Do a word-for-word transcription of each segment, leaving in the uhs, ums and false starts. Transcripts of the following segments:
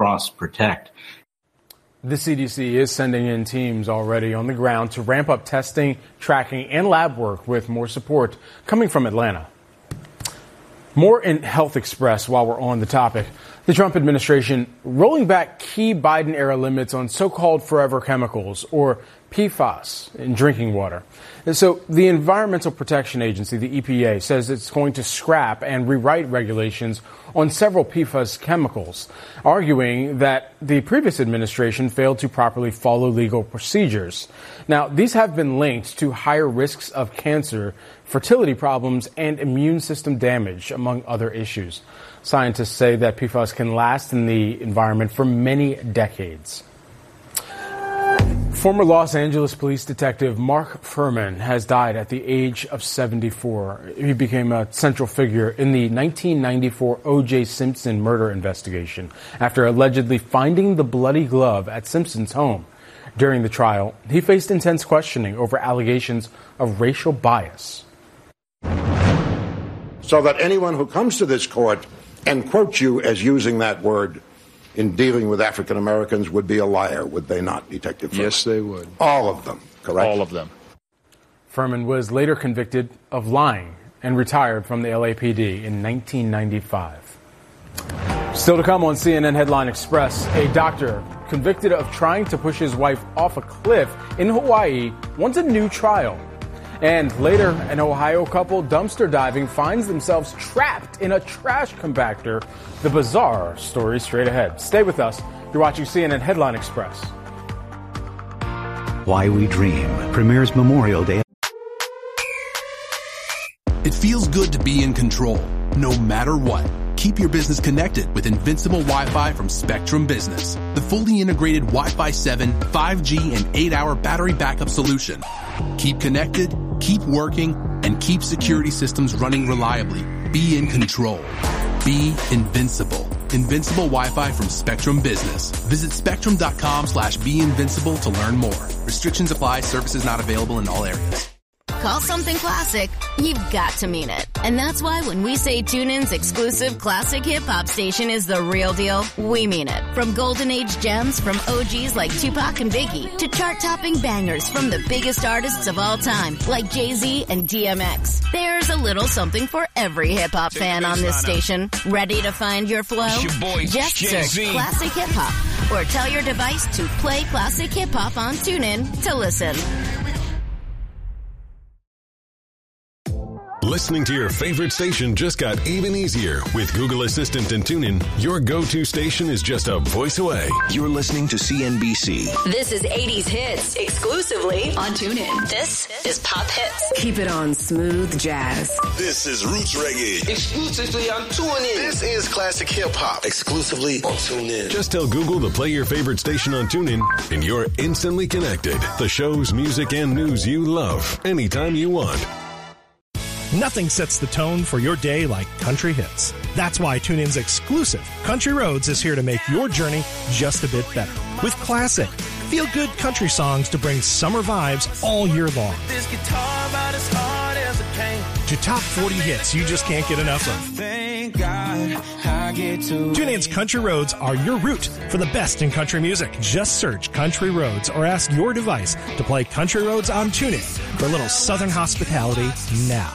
Cross Protect. The C D C is sending in teams already on the ground to ramp up testing, tracking, and lab work, with more support coming from Atlanta. More in Health Express while we're on the topic. The Trump administration rolling back key Biden-era limits on so-called forever chemicals, or P FAS, in drinking water. And so the Environmental Protection Agency, the E P A, says it's going to scrap and rewrite regulations on several P FAS chemicals, arguing that the previous administration failed to properly follow legal procedures. Now, these have been linked to higher risks of cancer, fertility problems, and immune system damage, among other issues. Scientists say that P FAS can last in the environment for many decades. Former Los Angeles police detective Mark Fuhrman has died at the age of seventy-four. He became a central figure in the nineteen ninety-four O J Simpson murder investigation after allegedly finding the bloody glove at Simpson's home. During the trial, he faced intense questioning over allegations of racial bias. So that anyone who comes to this court and quotes you as using that word in dealing with African Americans would be a liar, would they not, Detective Fuhrman? Yes, they would. All of them, correct? All of them. Fuhrman was later convicted of lying and retired from the L A P D in nineteen ninety-five. Still to come on C N N Headline Express, a doctor convicted of trying to push his wife off a cliff in Hawaii wants a new trial. And later, an Ohio couple dumpster diving finds themselves trapped in a trash compactor. The bizarre story straight ahead. Stay with us. You're watching C N N Headline Express. Why We Dream premieres Memorial Day. It feels good to be in control, no matter what. Keep your business connected with Invincible Wi-Fi from Spectrum Business, the fully integrated Wi-Fi seven, five G, and eight hour battery backup solution. Keep connected, keep working, and keep security systems running reliably. Be in control. Be invincible. Invincible Wi-Fi from Spectrum Business. Visit spectrum.com slash be invincible to learn more. Restrictions apply. Services not available in all areas. Call something classic, you've got to mean it. And that's why when we say TuneIn's exclusive classic hip-hop station is the real deal, we mean it. From golden age gems from O Gs like Tupac and Biggie to chart-topping bangers from the biggest artists of all time like Jay-Z and D M X. There's a little something for every hip-hop fan on this station. Ready to find your flow? Just search Classic Hip-Hop or tell your device to play Classic Hip-Hop on TuneIn to listen. Listening to your favorite station just got even easier. With Google Assistant and TuneIn, your go-to station is just a voice away. You're listening to C N B C. This is eighties hits exclusively on TuneIn. This is Pop Hits. Keep it on smooth jazz. This is Roots Reggae exclusively on TuneIn. This is Classic Hip Hop exclusively on TuneIn. Just tell Google to play your favorite station on TuneIn, and you're instantly connected. The shows, music, and news you love anytime you want. Nothing sets the tone for your day like country hits. That's why TuneIn's exclusive Country Roads is here to make your journey just a bit better. With classic, feel-good country songs to bring summer vibes all year long. This guitar about as hard as it came. To top forty hits you just can't get enough of. Thank God I get to TuneIn's Country Roads are your route for the best in country music. Just search Country Roads or ask your device to play Country Roads on TuneIn for a little southern hospitality now.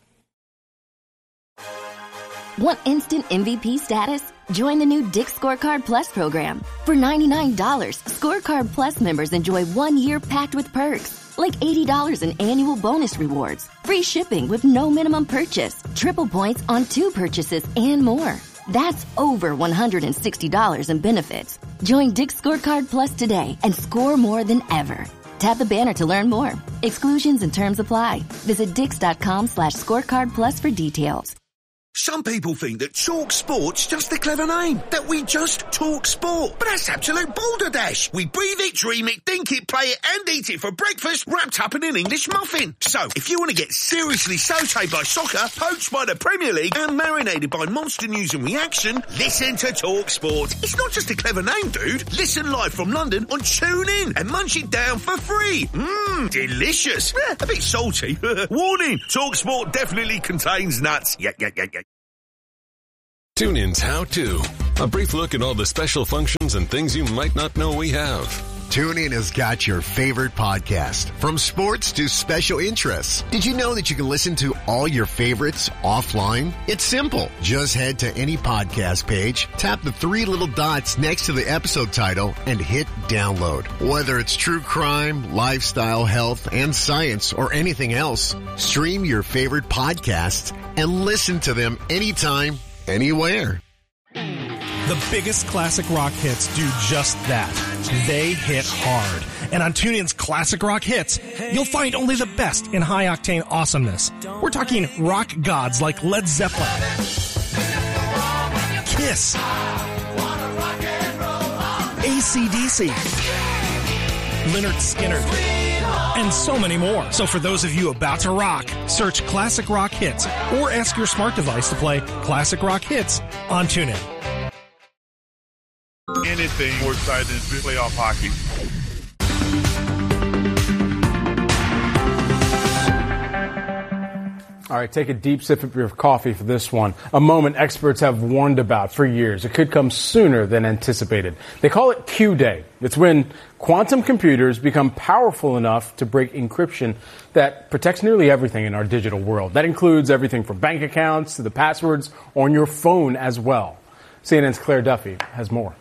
Want instant M V P status? Join the new Dick's Scorecard Plus program. For ninety-nine dollars, Scorecard Plus members enjoy one year packed with perks, like eighty dollars in annual bonus rewards, free shipping with no minimum purchase, triple points on two purchases, and more. That's over one hundred sixty dollars in benefits. Join Dick's Scorecard Plus today and score more than ever. Tap the banner to learn more. Exclusions and terms apply. Visit dix.com slash scorecard plus for details. Some people think that Talk Sport's just a clever name, that we just talk sport. But that's absolute balderdash. We breathe it, dream it, think it, play it, and eat it for breakfast, wrapped up in an English muffin. So, if you want to get seriously sautéed by soccer, poached by the Premier League, and marinated by monster news and reaction, listen to Talk Sport. It's not just a clever name, dude. Listen live from London on TuneIn and munch it down for free. Mmm, delicious. Eh, a bit salty. Warning, Talk Sport definitely contains nuts. Yeah, yeah, yeah, yeah. TuneIn's How To. A brief look at all the special functions and things you might not know we have. TuneIn has got your favorite podcast, from sports to special interests. Did you know that you can listen to all your favorites offline? It's simple. Just head to any podcast page, tap the three little dots next to the episode title, and hit download. Whether it's true crime, lifestyle, health, and science, or anything else, stream your favorite podcasts and listen to them anytime, anywhere. The biggest classic rock hits do just that. They hit hard. And on TuneIn's Classic Rock Hits, you'll find only the best in high-octane awesomeness. We're talking rock gods like Led Zeppelin, Kiss, A C D C, Lynyrd Skynyrd, and so many more. So for those of you about to rock, search Classic Rock Hits or ask your smart device to play Classic Rock Hits on TuneIn. Anything more exciting than playoff hockey. All right, take a deep sip of your coffee for this one. A moment experts have warned about for years. It could come sooner than anticipated. They call it Q-Day. It's when quantum computers become powerful enough to break encryption that protects nearly everything in our digital world. That includes everything from bank accounts to the passwords on your phone as well. C N N's Claire Duffy has more.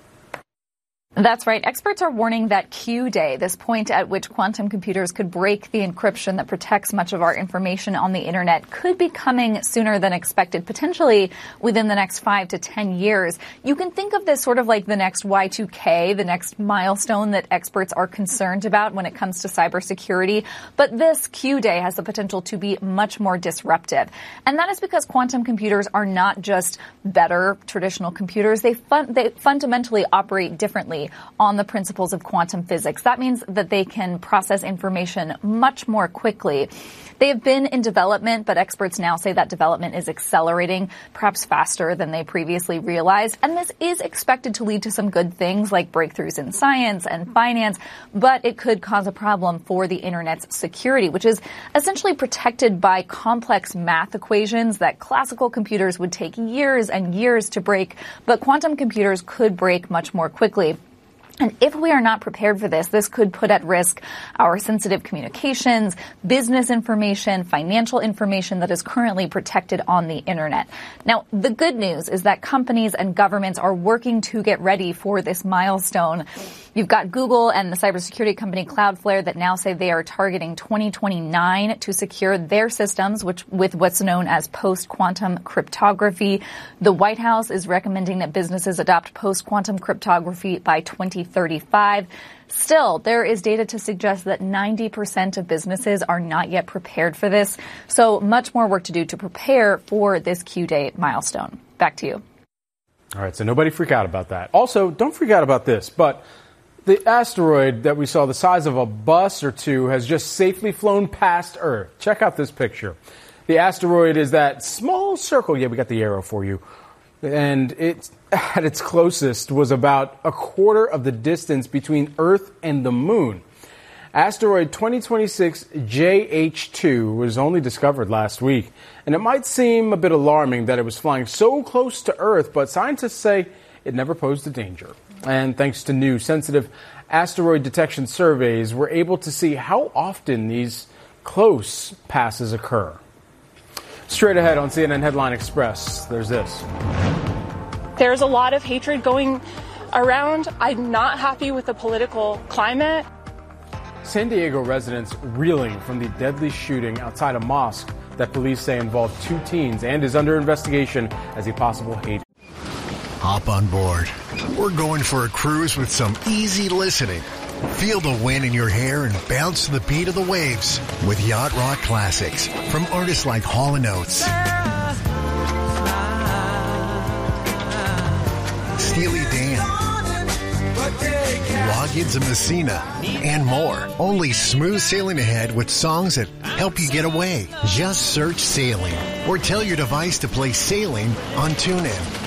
That's right. Experts are warning that Q-Day, this point at which quantum computers could break the encryption that protects much of our information on the internet, could be coming sooner than expected, potentially within the next five to ten years. You can think of this sort of like the next Y two K, the next milestone that experts are concerned about when it comes to cybersecurity. But this Q-Day has the potential to be much more disruptive. And that is because quantum computers are not just better traditional computers. They, fun- they fundamentally operate differently on the principles of quantum physics. That means that they can process information much more quickly. They have been in development, but experts now say that development is accelerating, perhaps faster than they previously realized. And this is expected to lead to some good things like breakthroughs in science and finance, but it could cause a problem for the internet's security, which is essentially protected by complex math equations that classical computers would take years and years to break, but quantum computers could break much more quickly. And if we are not prepared for this, this could put at risk our sensitive communications, business information, financial information that is currently protected on the internet. Now, the good news is that companies and governments are working to get ready for this milestone. You've got Google and the cybersecurity company Cloudflare that now say they are targeting twenty twenty-nine to secure their systems, which with what's known as post-quantum cryptography. The White House is recommending that businesses adopt post-quantum cryptography by twenty thirty-five. Still, there is data to suggest that ninety percent of businesses are not yet prepared for this. So much more work to do to prepare for this Q-Day milestone. Back to you. All right, so nobody freak out about that. Also, don't freak out about this, but the asteroid that we saw the size of a bus or two has just safely flown past Earth. Check out this picture. The asteroid is that small circle. Yeah, we got the arrow for you. And it, at its closest, was about a quarter of the distance between Earth and the Moon. Asteroid twenty twenty-six J H two was only discovered last week, and it might seem a bit alarming that it was flying so close to Earth, but scientists say it never posed a danger. And thanks to new sensitive asteroid detection surveys, we're able to see how often these close passes occur. Straight ahead on C N N Headline Express, there's this. There's a lot of hatred going around. I'm not happy with the political climate. San Diego residents reeling from the deadly shooting outside a mosque that police say involved two teens and is under investigation as a possible hate. Hop on board. We're going for a cruise with some easy listening. Feel the wind in your hair and bounce to the beat of the waves with Yacht Rock classics from artists like Hall and Oates, Steely Dan, Loggins and Messina, and more. Only smooth sailing ahead with songs that help you get away. Just search Sailing or tell your device to play Sailing on TuneIn.